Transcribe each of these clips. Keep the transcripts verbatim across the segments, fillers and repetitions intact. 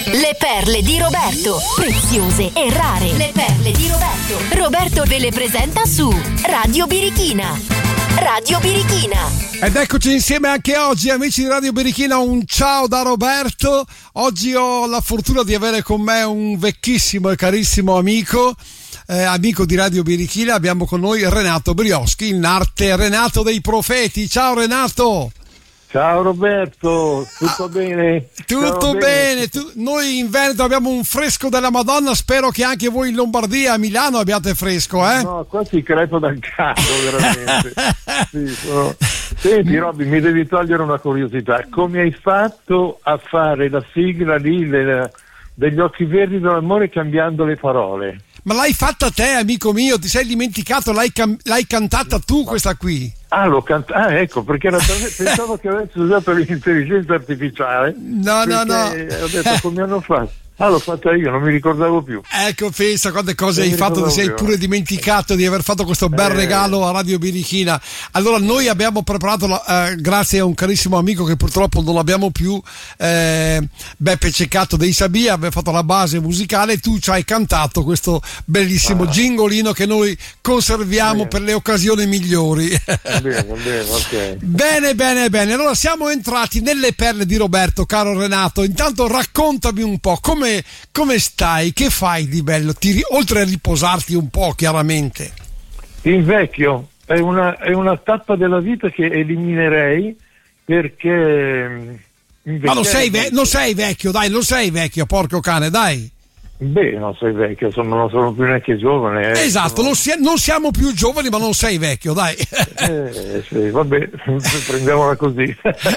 Le perle di Roberto, preziose e rare. Le perle di Roberto. Roberto ve le presenta su Radio Birichina. Radio Birichina. Ed eccoci insieme anche oggi, amici di Radio Birichina. Un ciao da Roberto. Oggi ho la fortuna di avere con me un vecchissimo e carissimo amico. Eh, amico di Radio Birichina, abbiamo con noi Renato Brioschi, in arte Renato dei Profeti. Ciao Renato. Ciao Roberto, tutto ah, bene? Tutto Ciao, bene, bene. Tu, noi in Veneto abbiamo un fresco della Madonna, spero che anche voi in Lombardia, a Milano abbiate fresco, eh? No, qua si crepa dal cazzo, veramente. Sì, sono... Senti Robby, mi devi togliere una curiosità, come hai fatto a fare la sigla lì delle, degli Occhi Verdi dell'Amore cambiando le parole? Ma l'hai fatta te, amico mio, ti sei dimenticato, l'hai, cam- l'hai cantata tu questa qui. Ah, l'ho cantata, ah, ecco, perché era pensavo che avessi usato l'intelligenza artificiale. No, no, no. Ho detto come hanno fatto. Ah, l'ho fatta io, non mi ricordavo più. Ecco, pensa quante cose non hai fatto, ti sei più. pure dimenticato di aver fatto questo bel eh. regalo a Radio Birichina. Allora, noi abbiamo preparato, la, eh, grazie a un carissimo amico che purtroppo non abbiamo più, eh, Beppe Ceccato dei Sabia, abbiamo fatto la base musicale e tu ci hai cantato questo bellissimo ah. gingolino che noi conserviamo bene. Per le occasioni migliori. Bene, bene, ok. Bene, bene, bene. Allora, siamo entrati nelle perle di Roberto, caro Renato. Intanto raccontami un po' come Come stai? Che fai di bello? Ti, oltre a riposarti un po', chiaramente. Invecchio, è una, è una tappa della vita che eliminerei perché... Ma non sei, ve- non sei vecchio, dai, non sei vecchio, porco cane, dai. Beh, non sei vecchio, sono, non sono più neanche giovane. Eh. Esatto, sono... non, si- non siamo più giovani, ma non sei vecchio, dai. Eh, sì, vabbè, prendiamola così.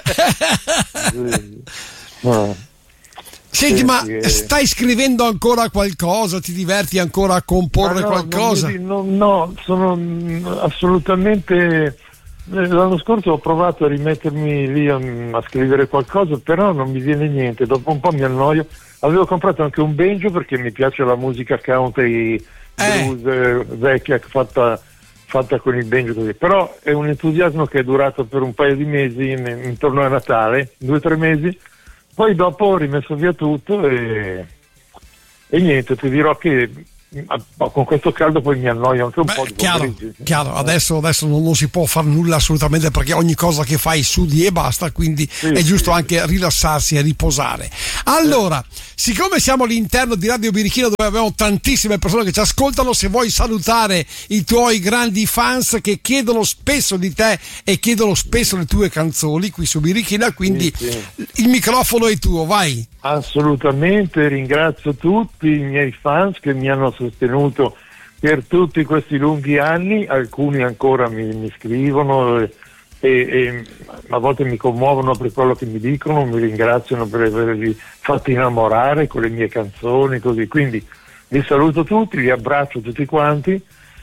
Sì. No. Senti, sì, ma sì. Stai scrivendo ancora qualcosa? Ti diverti ancora a comporre no, qualcosa? No, no, sono assolutamente... L'anno scorso ho provato a rimettermi lì a, a scrivere qualcosa, però non mi viene niente, dopo un po' mi annoio. Avevo comprato anche un banjo perché mi piace la musica country blues eh. vecchia fatta, fatta con il banjo così, però è un entusiasmo che è durato per un paio di mesi, intorno a Natale, due o tre mesi. Poi dopo ho rimesso via tutto e, e niente, ti dirò che con questo caldo poi mi annoio anche un Beh, po' di chiaro, chiaro. Adesso, adesso non, non si può fare nulla assolutamente perché ogni cosa che fai sudi e basta, quindi sì, è giusto sì, anche sì. rilassarsi e riposare. Allora, sì. siccome siamo all'interno di Radio Birichina dove abbiamo tantissime persone che ci ascoltano, se vuoi salutare i tuoi grandi fans che chiedono spesso di te e chiedono spesso le tue canzoni qui su Birichina, quindi sì, sì. il microfono è tuo, vai. Assolutamente, ringrazio tutti i miei fans che mi hanno sostenuto per tutti questi lunghi anni, alcuni ancora mi, mi scrivono e, e a volte mi commuovono per quello che mi dicono, mi ringraziano per averli fatti innamorare con le mie canzoni, così, quindi vi saluto tutti, vi abbraccio tutti quanti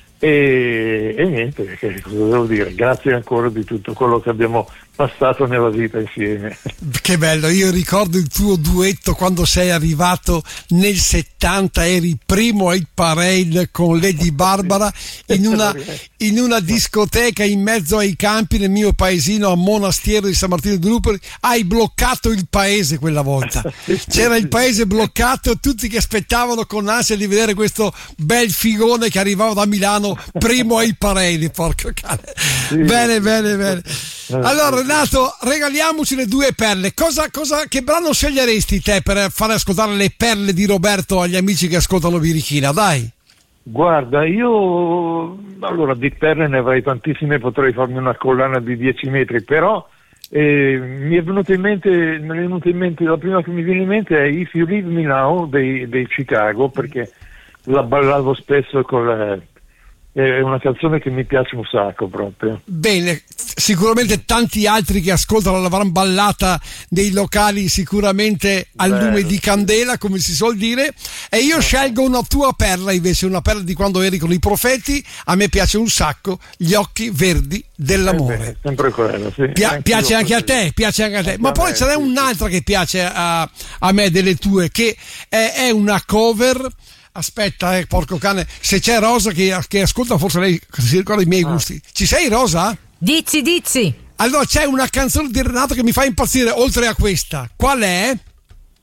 e, e niente, che cosa devo dire, grazie ancora di tutto quello che abbiamo passato nella vita insieme. Che bello, io ricordo il tuo duetto quando sei arrivato nel settanta, eri primo ai Parade con Lady Barbara in una, in una discoteca in mezzo ai campi nel mio paesino a Monastiero di San Martino di Lupoli. Hai bloccato il paese quella volta, c'era il paese bloccato, tutti che aspettavano con ansia di vedere questo bel figone che arrivava da Milano primo ai Parade, porco cane. Sì. Bene, bene, bene. Allora Renato, regaliamoci le due perle. Cosa, cosa, che brano sceglieresti te per fare ascoltare le perle di Roberto agli amici che ascoltano Birichina? Dai. Guarda, io allora di perle ne avrei tantissime, potrei farmi una collana di dieci metri, però eh, mi è venuto in mente, mi è venuto in mente, la prima che mi viene in mente è If You Leave Me Now dei, dei Chicago, perché la ballavo spesso con la, è una canzone che mi piace un sacco proprio. Bene, sicuramente tanti altri che ascoltano l'avranno ballata nei locali sicuramente al Bello. lume di candela, come si suol dire, e io scelgo una tua perla invece, una perla di quando eri con i Profeti. A me piace un sacco Gli Occhi Verdi dell'amore. Eh beh, sempre quello, sì. Pia- anche piace anche a te, piace anche a te, ma poi ce n'è un'altra che piace a, a me delle tue, che è, è una cover. Aspetta, eh, porco cane, se c'è Rosa che, che ascolta, forse lei si ricorda i miei ah. gusti. Ci sei, Rosa? Dizi, dizi. Allora c'è una canzone di Renato che mi fa impazzire, oltre a questa. Qual è?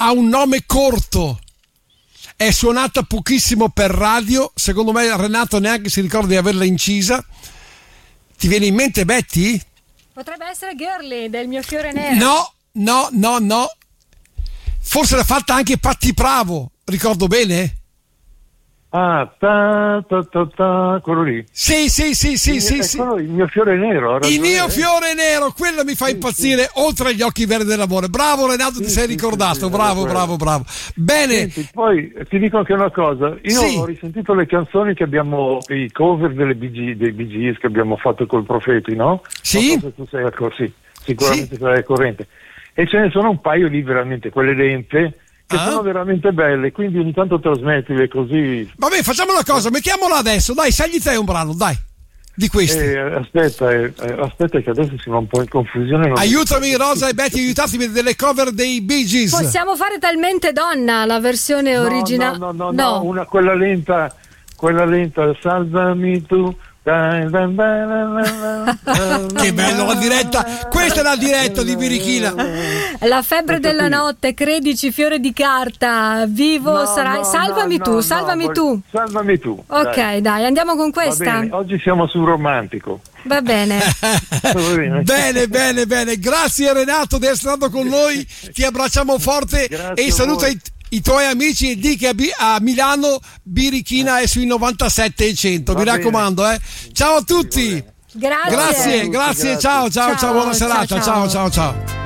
ha un nome corto, è suonata pochissimo per radio, secondo me Renato neanche si ricorda di averla incisa. Ti viene in mente, Betty? Potrebbe essere Girly del Mio fiore nero. No, no, no, no. Forse l'ha fatta anche Patti Bravo, ricordo bene? Ah, ta, ta, ta, ta, quello lì. Sì, sì, sì, sì, il, sì, è sì. quello, il mio fiore nero. Il mio fiore nero, quello mi fa sì, impazzire, sì. Oltre agli occhi verdi dell'amore. Bravo Renato, sì, ti sei sì, ricordato, sì, sì, bravo, bravo, bravo. Bene. Senti, poi ti dico anche una cosa, io Sì. ho risentito le canzoni che abbiamo, i cover delle B G, dei Bee Gees che abbiamo fatto col Profeti, no? Sì. Non so se tu sei al cor- sì, sicuramente Sì. sarai al corrente. E ce ne sono un paio lì veramente, quelle lente, che Ah. sono veramente belle, quindi ogni tanto trasmettile così. Vabbè, facciamo una cosa, mettiamola adesso, dai, scegli te un brano, dai, di questi. Eh, aspetta, eh, aspetta che adesso si va un po' in confusione. non- Aiutami Rosa e Betty, aiutatemi delle cover dei Bee Gees. Possiamo fare Talmente donna, la versione No, originale? No, no, no, no, una, quella lenta, quella lenta, salvami tu. Che bello la diretta, questa è la diretta di Birichina. La febbre della notte, credici, fiore di carta, vivo No, sarai. no, salvami no, tu, no, salvami no, tu. Salvami tu. Ok, dai, dai andiamo con Va questa. bene, oggi siamo sul romantico. Va bene. Bene, bene, bene. Grazie Renato di essere stato con noi. Ti abbracciamo forte. Grazie e a saluta voi. i, i tuoi amici e di che a, Bi- a Milano Birichina è sui novantasette e cento. Va Mi bene. raccomando, eh. Ciao a tutti. Grazie. Grazie, grazie, Grazie. ciao, ciao, ciao, Ciao, buona ciao, serata. ciao. Ciao, ciao, ciao.